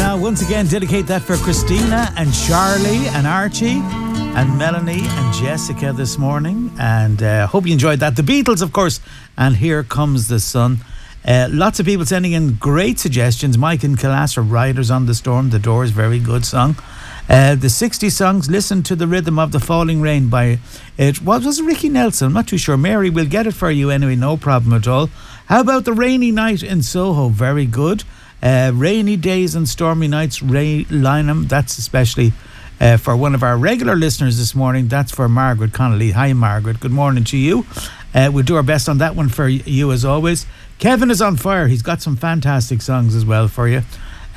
Once again, dedicate that for Christina and Charlie and Archie and Melanie and Jessica this morning. And hope you enjoyed that. The Beatles, of course, and Here Comes the Sun. Lots of people sending in great suggestions. Mike in Killastra, Riders on the Storm, The Doors, very good song. The 60 songs, Listen to the Rhythm of the Falling Rain by, was it Ricky Nelson? I'm not too sure. Mary, we'll get it for you anyway, no problem at all. How about The Rainy Night in Soho? Very good. Rainy Days and Stormy Nights, Ray Lynham. That's especially for one of our regular listeners this morning. That's for Margaret Connolly. Hi, Margaret. Good morning to you. We'll do our best on that one for you as always. Kevin is on fire. He's got some fantastic songs as well for you.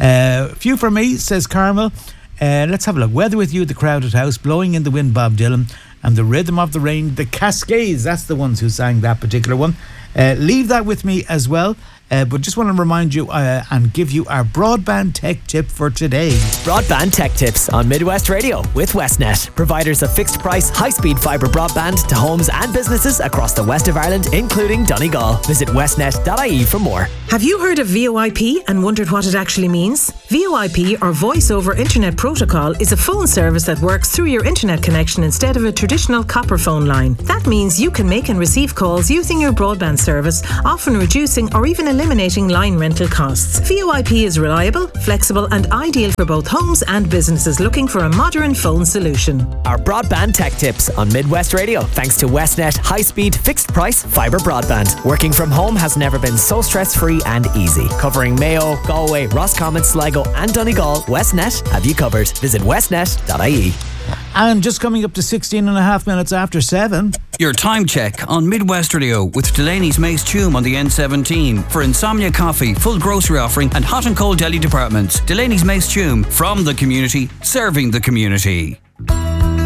Few for me, says Carmel. Let's have a look. Weather With You, The Crowded House, Blowing in the Wind, Bob Dylan, and The Rhythm of the Rain, The Cascades. That's the ones who sang that particular one. Leave that with me as well. But just want to remind you and give you our broadband tech tip for today. Broadband tech tips on Midwest Radio with Westnet, providers of fixed price, high-speed fibre broadband to homes and businesses across the west of Ireland, including Donegal. Visit westnet.ie for more. Have you heard of VoIP and wondered what it actually means? VoIP, or Voice over Internet Protocol, is a phone service that works through your internet connection instead of a traditional copper phone line. That means you can make and receive calls using your broadband service, often reducing or even eliminating line rental costs. VoIP is reliable, flexible and ideal for both homes and businesses looking for a modern phone solution. Our broadband tech tips on Midwest Radio, thanks to Westnet high-speed fixed price fibre broadband. Working from home has never been so stress-free and easy. Covering Mayo, Galway, Roscommon, Sligo and Donegal, Westnet have you covered. Visit westnet.ie. And just coming up to 16 and a half minutes after 7. Your time check on Midwest Radio with Delaney's Mace Tume on the N17. For Insomnia Coffee, full grocery offering and hot and cold deli departments. Delaney's Mace Tume, from the community, serving the community.